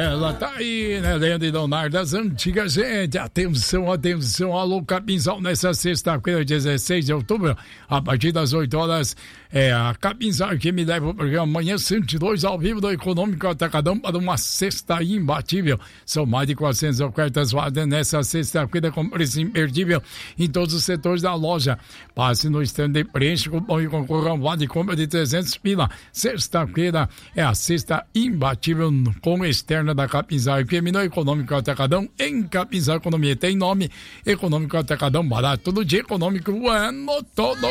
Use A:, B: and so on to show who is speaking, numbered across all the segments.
A: Ela tá aí, né? Lenda e Donar das antigas, gente. Atenção, atenção. Alô, Capinzal, nessa sexta-feira, 16 de outubro, a partir das 8 horas, a Capinzal que me leva o programa Manhã 102 ao vivo do Econômico Atacadão para uma sexta imbatível. São mais de 400 ofertas válidas nessa sexta-feira com preço imperdível em todos os setores da loja. Passe no stand e preenche o cupom e concorra a um vale de compra de 300 pila. Sexta-feira é a sexta imbatível com externa da Capinzal FM no Econômico Atacadão. Em Capinzal Economia tem nome. Econômico Atacadão, barato todo dia, econômico o ano todo.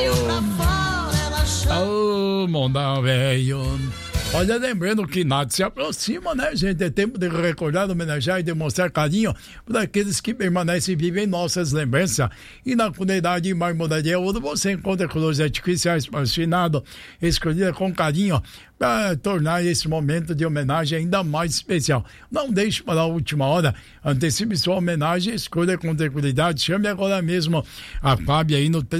A: Ô, mondão velho. Olha, lembrando que nada se aproxima, né, gente? É tempo de recordar, homenagear e demonstrar carinho para aqueles que permanecem e vivem nossas lembranças. E na comunidade Marmoraria Ouro você encontra flores artificiais patrocinadas, escolhidas com carinho, para tornar esse momento de homenagem ainda mais especial. Não deixe para a última hora, antecipe sua homenagem, escolha com tranquilidade, chame agora mesmo a Fábio aí no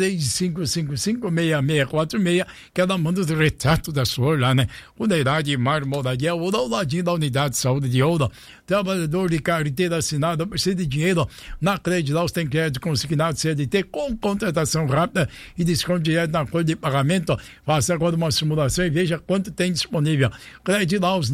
A: 3555-6646, que ela manda o retrato da flor lá, né? Unidade Marmoraria Ouro, ao ladinho da Unidade de Saúde de Ouro. Trabalhador de carteira assinada, precisa de dinheiro, na Credilaus tem crédito consignado CLT com contratação rápida e desconto direto na folha de pagamento. Faça agora uma simulação e veja quanto tem disponível. Credilaus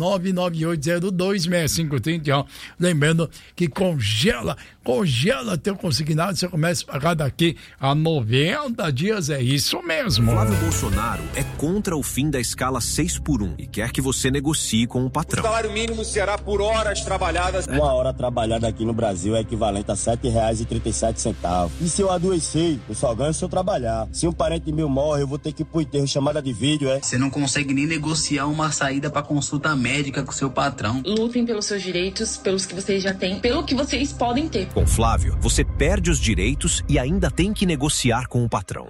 A: 998026531. Lembrando que congela teu consignado, você começa a pagar daqui a 90 dias, é isso mesmo.
B: Flávio Bolsonaro é contra o fim da escala 6x1 e quer que você negocie com o patrão.
C: O salário mínimo será por horas trabalhadas.
D: Uma hora trabalhada aqui no Brasil é equivalente a R$7,37. E se eu adoecer, eu só ganho se eu trabalhar. Se um parente meu morre, eu vou ter que ir pro enterro, chamada de vídeo, é?
E: Você não consegue nem negociar uma saída pra consulta médica com seu patrão.
F: Lutem pelos seus direitos, pelos que vocês já têm, pelo que vocês podem ter.
B: Com Flávio, você perde os direitos e ainda tem que negociar com o patrão.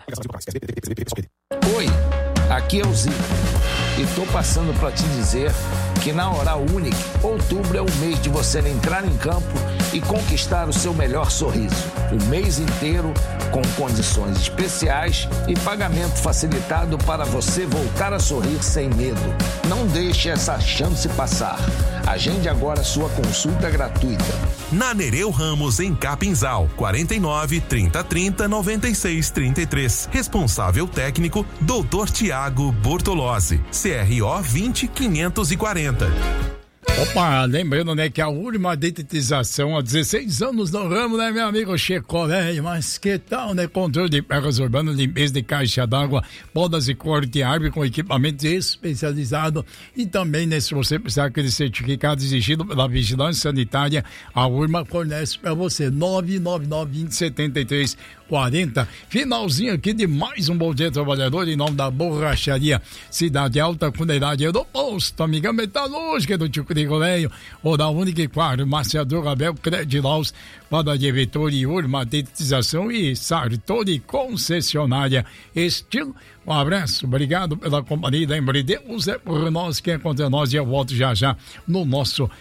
G: Oi, aqui é o Zico e tô passando para te dizer que na Oral Unique, outubro é o mês de você entrar em campo e conquistar o seu melhor sorriso. O mês inteiro com condições especiais e pagamento facilitado para você voltar a sorrir sem medo. Não deixe essa chance passar. Agende agora sua consulta gratuita.
H: Na Nereu Ramos, em Capinzal, 49 3030 9633. Responsável técnico, Dr. Tiago Bortolozzi, CRO 20540.
A: Opa, lembrando, né, que a última detetização há 16 anos no ramo, né, meu amigo Chico, velho, mas que tal, né, controle de pragas urbanas, limpeza de caixa d'água, podas e corte de árvore com equipamento especializado e também, né, se você precisar aquele certificado exigido pela Vigilância Sanitária, a URMA fornece para você, 999-20-73-40. Finalzinho aqui de mais um Bom Dia Trabalhador em nome da Borracharia Cidade Alta, comunidade do posto, amiga metalúrgica do Tico de Goleio, ou da Unique Quadro, Maciador Abel, Credilaus, Padaria Vetor e Urma, detetização e Sartori concessionária Estilo. Um abraço, obrigado pela companhia, lembre, Deus é por nós, quem é contra nós, e eu volto já no nosso